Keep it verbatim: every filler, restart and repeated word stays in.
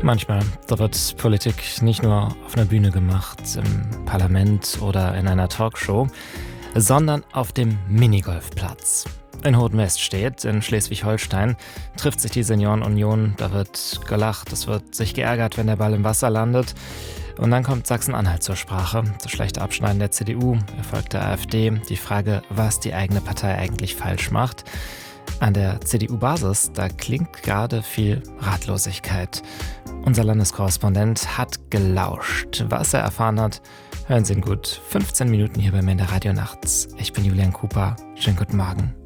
Manchmal, da wird Politik nicht nur auf einer Bühne gemacht, im Parlament oder in einer Talkshow, sondern auf dem Minigolfplatz. In Hohenwestedt in Schleswig-Holstein trifft sich die Seniorenunion, da wird gelacht, es wird sich geärgert, wenn der Ball im Wasser landet. Und dann kommt Sachsen-Anhalt zur Sprache, das schlechte Abschneiden der C D U, erfolgt der AfD, die Frage, was die eigene Partei eigentlich falsch macht. An der C D U-Basis, da klingt gerade viel Ratlosigkeit. Unser Landeskorrespondent hat gelauscht. Was er erfahren hat, hören Sie in gut fünfzehn Minuten hier bei mir in der Radio Nachts. Ich bin Julian Cooper. Schönen guten Morgen.